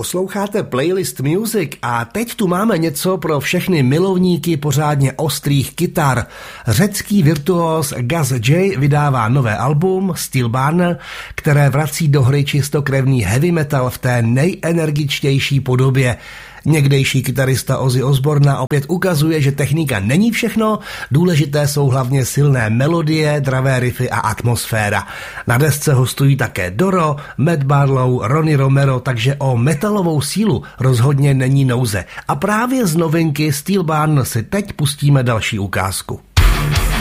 Posloucháte Playlist Music a teď tu máme něco pro všechny milovníky pořádně ostrých kytar. Řecký virtuóz Gus J vydává nové album Steel Burner, které vrací do hry čistokrevný heavy metal v té nejenergičtější podobě. Někdejší kytarista Ozzy Osbourna opět ukazuje, že technika není všechno, důležité jsou hlavně silné melodie, dravé riffy a atmosféra. Na desce hostují také Doro, Matt Barlow, Ronnie Romero, takže o metalovou sílu rozhodně není nouze. A právě z novinky Steel Burner si teď pustíme další ukázku.